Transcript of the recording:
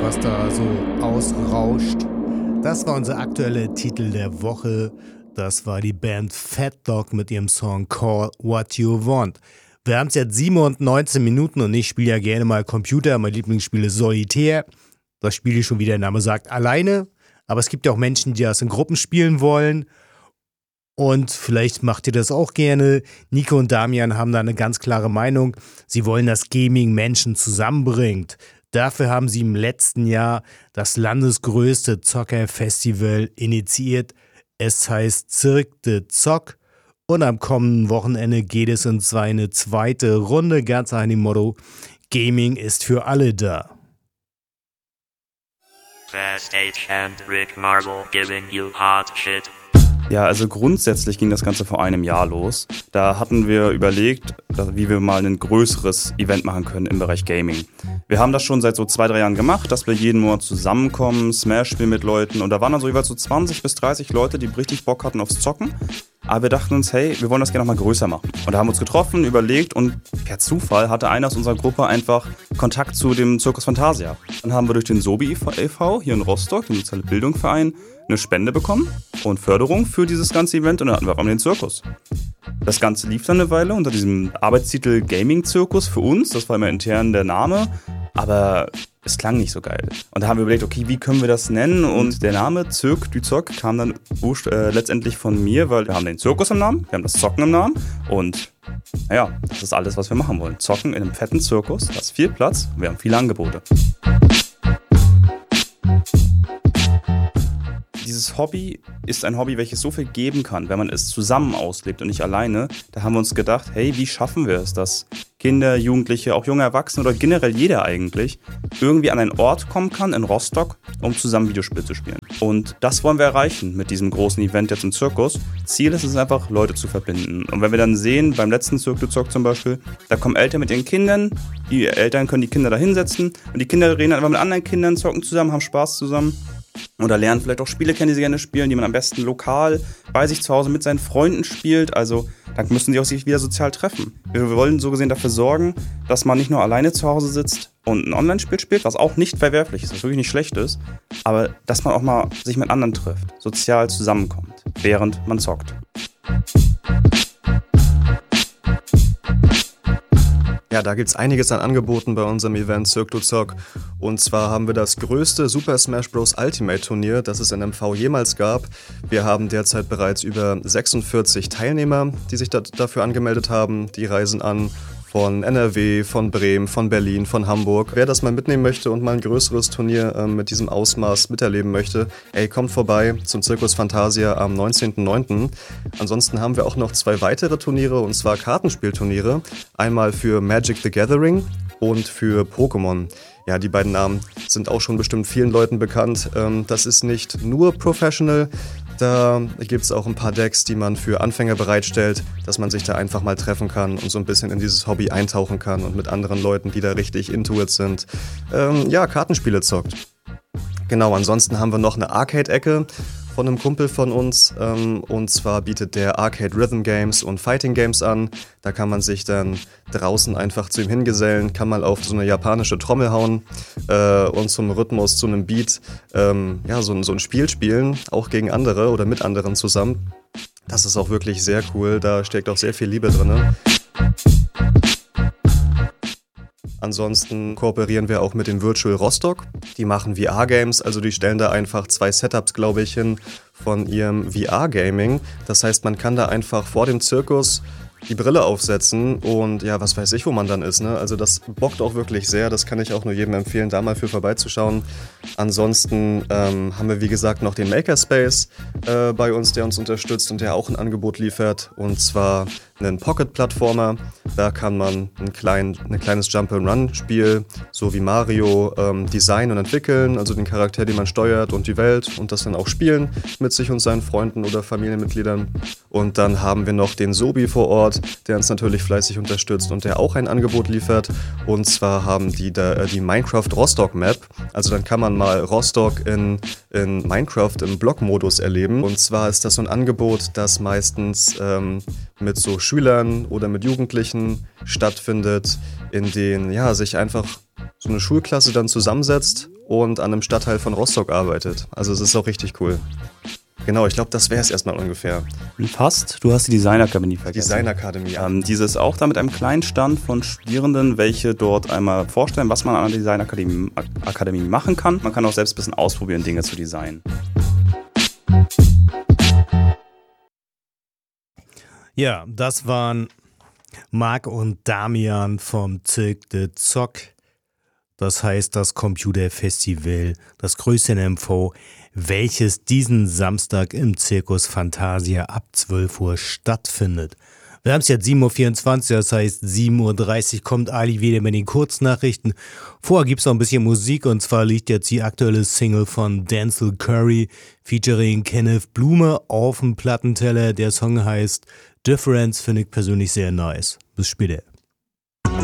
was da so ausrauscht. Das war unser aktueller Titel der Woche. Das war die Band Fat Dog mit ihrem Song Call What You Want. Wir haben es jetzt 7 und 19 Minuten und ich spiele ja gerne mal Computer. Mein Lieblingsspiel ist Solitär. Das spiele ich schon, wie der Name sagt, alleine. Aber es gibt ja auch Menschen, die das in Gruppen spielen wollen. Und vielleicht macht ihr das auch gerne. Nico und Damian haben da eine ganz klare Meinung. Sie wollen, dass Gaming Menschen zusammenbringt. Dafür haben sie im letzten Jahr das landesgrößte Zockerfestival initiiert. Es heißt Cirque de Zock. Und am kommenden Wochenende geht es in seine zweite Runde, ganz nach dem Motto: Gaming ist für alle da. Fast H and Rick Marvel giving you hot shit. Ja, also grundsätzlich ging das Ganze vor einem Jahr los. Da hatten wir überlegt, wie wir mal ein größeres Event machen können im Bereich Gaming. Wir haben das schon seit so 2-3 Jahren gemacht, dass wir jeden Monat zusammenkommen, Smash spielen mit Leuten. Und da waren dann so jeweils so 20 bis 30 Leute, die richtig Bock hatten aufs Zocken. Aber wir dachten uns, hey, wir wollen das gerne noch mal größer machen. Und da haben wir uns getroffen, überlegt und per Zufall hatte einer aus unserer Gruppe einfach Kontakt zu dem Circus Fantasia. Dann haben wir durch den Sobi e.V. hier in Rostock, den Soziale Bildungsverein, eine Spende bekommen und Förderung für dieses ganze Event und dann hatten wir auch den Zirkus. Das Ganze lief dann eine Weile unter diesem Arbeitstitel Gaming-Zirkus für uns, das war immer intern der Name, aber es klang nicht so geil. Und da haben wir überlegt, okay, wie können wir das nennen? Und der Name Cirque du Zock kam dann letztendlich von mir, weil wir haben den Zirkus im Namen, wir haben das Zocken im Namen und naja, das ist alles, was wir machen wollen. Zocken in einem fetten Zirkus, da ist viel Platz und wir haben viele Angebote. Dieses Hobby ist ein Hobby, welches so viel geben kann, wenn man es zusammen auslebt und nicht alleine. Da haben wir uns gedacht, hey, wie schaffen wir es, dass Kinder, Jugendliche, auch junge Erwachsene oder generell jeder eigentlich irgendwie an einen Ort kommen kann in Rostock, um zusammen Videospiele zu spielen. Und das wollen wir erreichen mit diesem großen Event jetzt im Zirkus. Ziel ist es einfach, Leute zu verbinden. Und wenn wir dann sehen, beim letzten Cirque du Zock zum Beispiel, da kommen Eltern mit ihren Kindern, die Eltern können die Kinder da hinsetzen und die Kinder reden dann einfach mit anderen Kindern, zocken zusammen, haben Spaß zusammen. Oder lernen vielleicht auch Spiele kennen, die sie gerne spielen, die man am besten lokal bei sich zu Hause mit seinen Freunden spielt. Also dann müssen sie auch sich wieder sozial treffen. Wir wollen so gesehen dafür sorgen, dass man nicht nur alleine zu Hause sitzt und ein Online-Spiel spielt, was auch nicht verwerflich ist, was wirklich nicht schlecht ist, aber dass man auch mal sich mit anderen trifft, sozial zusammenkommt, während man zockt. Ja, da gibt's einiges an Angeboten bei unserem Event Cirque du Zock. Und zwar haben wir das größte Super Smash Bros. Ultimate Turnier, das es in MV jemals gab. Wir haben derzeit bereits über 46 Teilnehmer, die sich dafür angemeldet haben. Die reisen an von NRW, von Bremen, von Berlin, von Hamburg. Wer das mal mitnehmen möchte und mal ein größeres Turnier mit diesem Ausmaß miterleben möchte, ey, kommt vorbei zum Circus Fantasia am 19.09. Ansonsten haben wir auch noch 2 weitere Turniere, und zwar Kartenspielturniere. Einmal für Magic the Gathering und für Pokémon. Ja, die beiden Namen sind auch schon bestimmt vielen Leuten bekannt. Das ist nicht nur professional. Da gibt es auch ein paar Decks, die man für Anfänger bereitstellt, dass man sich da einfach mal treffen kann und so ein bisschen in dieses Hobby eintauchen kann und mit anderen Leuten, die da richtig into it sind, Kartenspiele zockt. Genau, ansonsten haben wir noch eine Arcade-Ecke von einem Kumpel von uns, und zwar bietet der Arcade Rhythm Games und Fighting Games an. Da kann man sich dann draußen einfach zu ihm hingesellen, kann mal auf so eine japanische Trommel hauen und zum Rhythmus, zu einem Beat so ein Spiel spielen, auch gegen andere oder mit anderen zusammen. Das ist auch wirklich sehr cool, da steckt auch sehr viel Liebe drin. Ansonsten kooperieren wir auch mit dem Virtual Rostock. Die machen VR-Games, also die stellen da einfach 2 Setups, glaube ich, hin von ihrem VR-Gaming. Das heißt, man kann da einfach vor dem Zirkus die Brille aufsetzen und ja, was weiß ich, wo man dann ist, ne? Also das bockt auch wirklich sehr, das kann ich auch nur jedem empfehlen, da mal für vorbeizuschauen. Ansonsten haben wir, wie gesagt, noch den Makerspace bei uns, der uns unterstützt und der auch ein Angebot liefert, und zwar einen Pocket-Plattformer. Da kann man ein kleines Jump-and-Run-Spiel, so wie Mario, designen und entwickeln, also den Charakter, den man steuert und die Welt, und das dann auch spielen mit sich und seinen Freunden oder Familienmitgliedern. Und dann haben wir noch den Sobi vor Ort, der uns natürlich fleißig unterstützt und der auch ein Angebot liefert. Und zwar haben die da die Minecraft Rostock Map. Also dann kann man mal Rostock in Minecraft im Blockmodus erleben. Und zwar ist das so ein Angebot, das meistens mit so Schülern oder mit Jugendlichen stattfindet, in denen sich einfach so eine Schulklasse dann zusammensetzt und an einem Stadtteil von Rostock arbeitet. Also es ist auch richtig cool. Genau, ich glaube, das wäre es erstmal ungefähr. Fast. Du hast die Designakademie vergessen. Designakademie, ja. Dieses auch da mit einem kleinen Stand von Studierenden, welche dort einmal vorstellen, was man an der Designakademie machen kann. Man kann auch selbst ein bisschen ausprobieren, Dinge zu designen. Ja, das waren Marc und Damian vom Cirque du Zock. Das heißt das Computerfestival, das größte in MV, welches diesen Samstag im Circus Fantasia ab 12 Uhr stattfindet. Wir haben es jetzt 7.24 Uhr, das heißt 7.30 Uhr kommt Ali wieder mit den Kurznachrichten. Vorher gibt es noch ein bisschen Musik und zwar liegt jetzt die aktuelle Single von Denzel Curry featuring Kenneth Blume auf dem Plattenteller. Der Song heißt Difference, finde ich persönlich sehr nice. Bis später.